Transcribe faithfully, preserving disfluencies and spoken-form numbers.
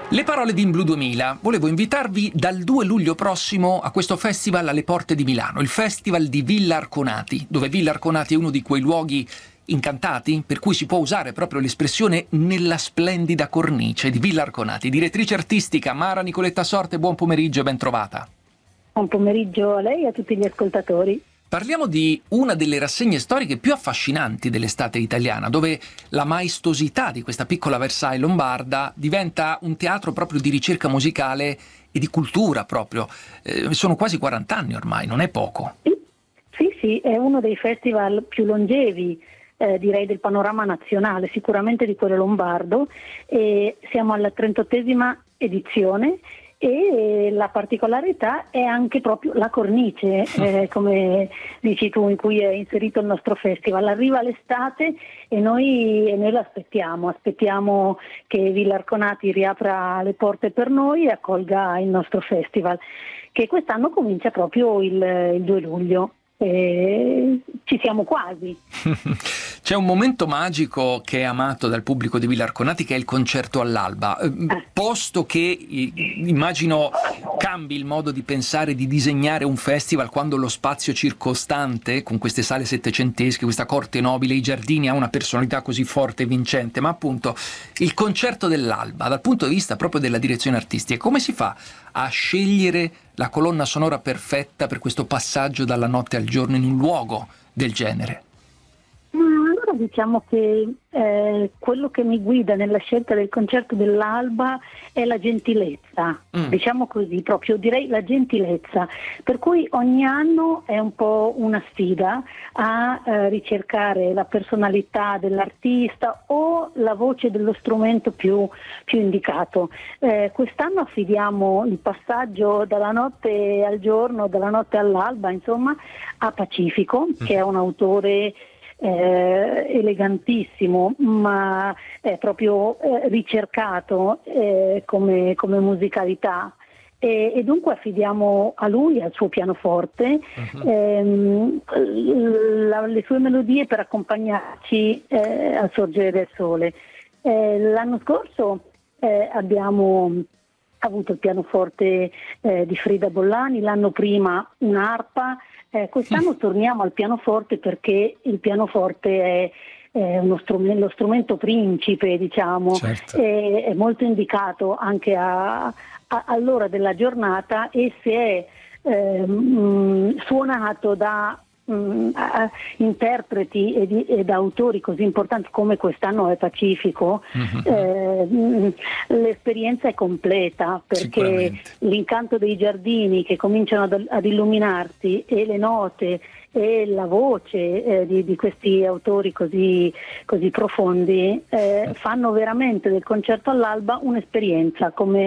Le parole di In Blu duemila. Volevo invitarvi dal due luglio prossimo a questo festival alle porte di Milano, il Festival di Villa Arconati, dove Villa Arconati è uno di quei luoghi incantati per cui si può usare proprio l'espressione nella splendida cornice di Villa Arconati. Direttrice artistica Mara Nicoletta Sorte, buon pomeriggio e ben trovata. Buon pomeriggio a lei e a tutti gli ascoltatori. Parliamo di una delle rassegne storiche più affascinanti dell'estate italiana, dove la maestosità di questa piccola Versailles lombarda diventa un teatro proprio di ricerca musicale e di cultura proprio. Eh, sono quasi quaranta anni ormai, non è poco. Sì, sì, sì, è uno dei festival più longevi, eh, direi, del panorama nazionale, sicuramente di quello lombardo. E siamo alla trentottesima edizione. E la particolarità è anche proprio la cornice, eh, come dici tu, in cui è inserito il nostro festival. Arriva l'estate e noi, e noi l'aspettiamo, aspettiamo che Villa Arconati riapra le porte per noi e accolga il nostro festival, che quest'anno comincia proprio il, il due luglio. E ci siamo quasi. C'è un momento magico che è amato dal pubblico di Villa Arconati, che è il concerto all'alba, eh, posto che immagino cambi il modo di pensare, di disegnare un festival quando lo spazio circostante, con queste sale settecentesche, questa corte nobile, i giardini, ha una personalità così forte e vincente, ma appunto il concerto dell'alba dal punto di vista proprio della direzione artistica, come si fa a scegliere la colonna sonora perfetta per questo passaggio dalla notte al giorno in un luogo del genere? Allora diciamo che eh, quello che mi guida nella scelta del concerto dell'alba è la gentilezza, mm. diciamo così, proprio direi la gentilezza, per cui ogni anno è un po' una sfida a eh, ricercare la personalità dell'artista o la voce dello strumento più, più indicato. Eh, quest'anno affidiamo il passaggio dalla notte al giorno, dalla notte all'alba, insomma, a Pacifico, mm. che è un autore Eh, elegantissimo, ma è proprio eh, ricercato eh, come, come musicalità, e, e dunque affidiamo a lui, al suo pianoforte, uh-huh. ehm, la, le sue melodie per accompagnarci eh, al sorgere del sole. Eh, l'anno scorso eh, abbiamo avuto il pianoforte eh, di Frida Bollani, l'anno prima un'arpa. Eh, quest'anno torniamo al pianoforte perché il pianoforte è, è uno strumento, lo strumento principe, diciamo, certo. è, è molto indicato anche a, a, all'ora della giornata, e se è eh, mh, suonato da mh, a, interpreti ed, ed autori così importanti come quest'anno è Pacifico, mm-hmm. eh, mh, l'esperienza è completa, perché l'incanto dei giardini che cominciano ad, ad illuminarsi, e le note e la voce eh, di, di questi autori così, così profondi eh, fanno veramente del concerto all'alba un'esperienza come